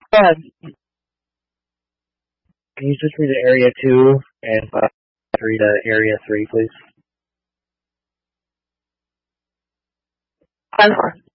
Can you switch me to area 2 and 3 to area 3, please? 10-4.